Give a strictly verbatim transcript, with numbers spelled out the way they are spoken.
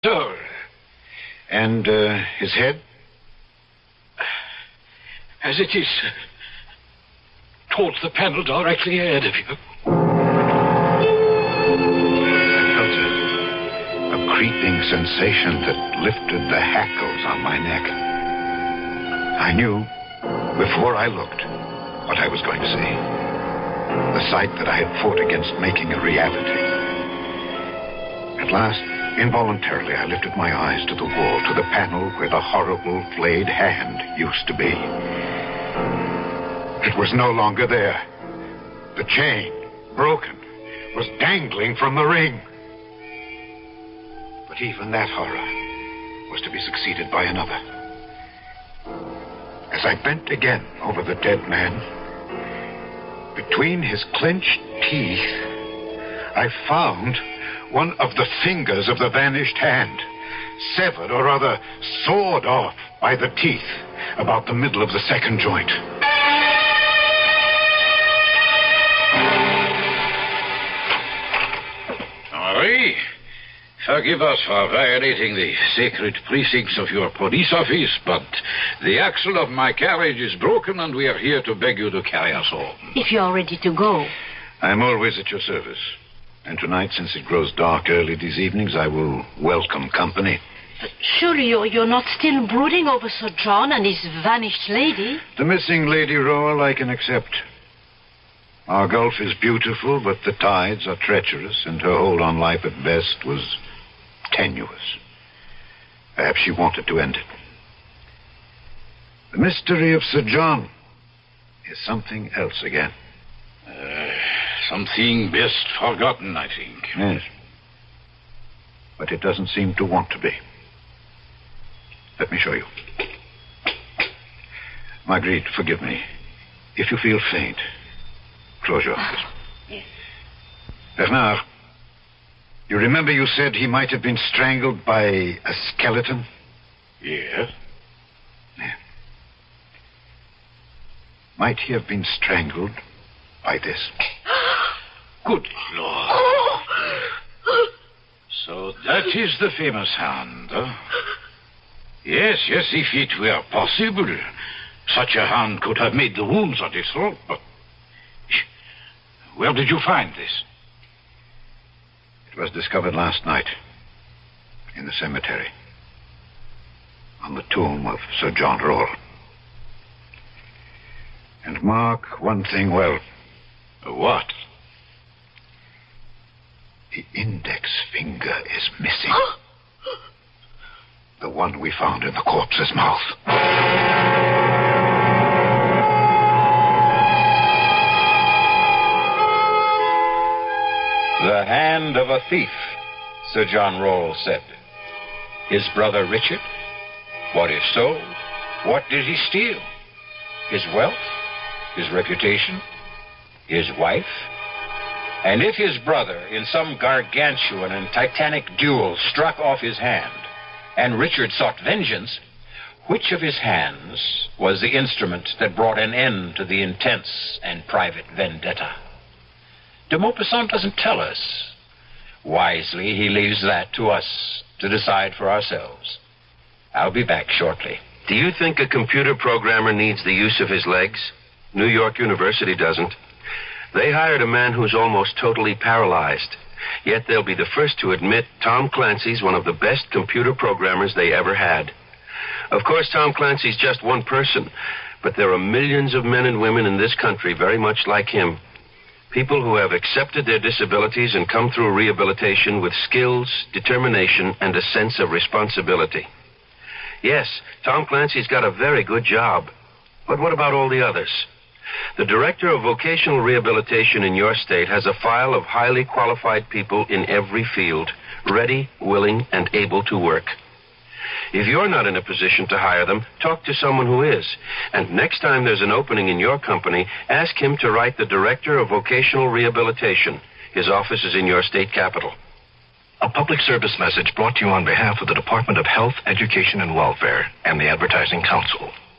So, and uh, his head? As it is, sir. Towards the panel directly ahead of you. I felt a, a creeping sensation that lifted the hackles on my neck. I knew, before I looked, what I was going to see. The sight that I had fought against making a reality. At last, involuntarily, I lifted my eyes to the wall, to the panel where the horrible flayed hand used to be. It was no longer there. The chain, broken, was dangling from the ring. But even that horror was to be succeeded by another. As I bent again over the dead man, between his clenched teeth, I found one of the fingers of the vanished hand, severed or rather sawed off by the teeth about the middle of the second joint. Henri, forgive us for violating the sacred precincts of your police office, but the axle of my carriage is broken and we are here to beg you to carry us home. If you're ready to go. I'm always at your service. And tonight, since it grows dark early these evenings, I will welcome company. But surely you're, you're not still brooding over Sir John and his vanished lady? The missing Lady Royal I can accept. Our gulf is beautiful, but the tides are treacherous, and her hold on life at best was tenuous. Perhaps she wanted to end it. The mystery of Sir John is something else again. Uh, something best forgotten, I think. Yes. But it doesn't seem to want to be. Let me show you. Marguerite, forgive me. If you feel faint, close your eyes. Yes. Bernard, you remember you said he might have been strangled by a skeleton? Yes. Yeah. Might he have been strangled by this? Good Lord. So that is the famous hand, huh? Yes, yes, if it were possible, such a hand could have made the wounds on his throat, but where did you find this? It was discovered last night in the cemetery on the tomb of Sir John Roll. And mark one thing well. What? The index finger is missing. The one we found in the corpse's mouth. The hand of a thief, Sir John Roll said. His brother Richard? What if so? What did he steal? His wealth? His reputation? His wife? And if his brother, in some gargantuan and titanic duel, struck off his hand, and Richard sought vengeance, which of his hands was the instrument that brought an end to the intense and private vendetta? De Maupassant doesn't tell us. Wisely, he leaves that to us to decide for ourselves. I'll be back shortly. Do you think a computer programmer needs the use of his legs? New York University doesn't. They hired a man who's almost totally paralyzed. Yet they'll be the first to admit Tom Clancy's one of the best computer programmers they ever had. Of course, Tom Clancy's just one person, but there are millions of men and women in this country very much like him. People who have accepted their disabilities and come through rehabilitation with skills, determination, and a sense of responsibility. Yes, Tom Clancy's got a very good job. But what about all the others? The Director of Vocational Rehabilitation in your state has a file of highly qualified people in every field, ready, willing, and able to work. If you're not in a position to hire them, talk to someone who is. And next time there's an opening in your company, ask him to write the Director of Vocational Rehabilitation. His office is in your state capital. A public service message brought to you on behalf of the Department of Health, Education, and Welfare and the Advertising Council.